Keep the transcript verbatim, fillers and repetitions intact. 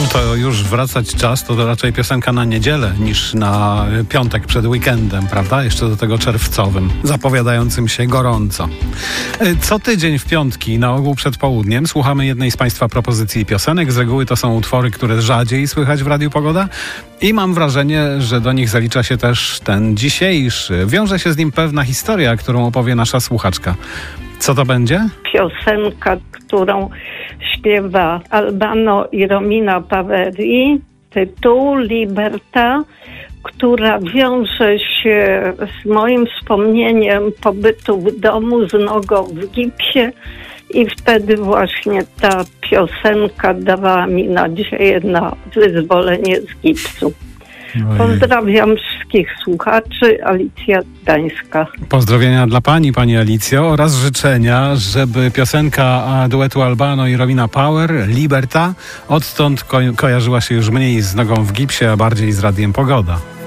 To już wracać czas, to, to raczej piosenka na niedzielę niż na piątek przed weekendem, prawda? Jeszcze do tego czerwcowym, zapowiadającym się gorąco. Co tydzień w piątki, na ogół przed południem, słuchamy jednej z Państwa propozycji piosenek. Z reguły to są utwory, które rzadziej słychać w Radiu Pogoda i mam wrażenie, że do nich zalicza się też ten dzisiejszy. Wiąże się z nim pewna historia, którą opowie nasza słuchaczka. Co to będzie? Piosenka, którą śpiewa Albano i Romina Paveri, tytuł Liberta, która wiąże się z moim wspomnieniem pobytu w domu z nogą w gipsie i wtedy właśnie ta piosenka dawała mi nadzieję na wyzwolenie z gipsu. Pozdrawiam wszystkich słuchaczy, Alicja Gdańska. Pozdrowienia dla Pani, Pani Alicjo, oraz życzenia, żeby piosenka duetu Albano i Romina Power, Liberta, odtąd ko- kojarzyła się już mniej z nogą w gipsie, a bardziej z Radiem Pogoda.